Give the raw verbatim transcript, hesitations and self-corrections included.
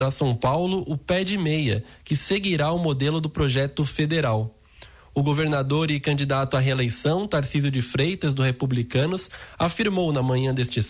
São Paulo o pé de meia, que seguirá o modelo do projeto federal. O governador e candidato à reeleição, Tarcísio de Freitas, do Republicanos, afirmou na manhã deste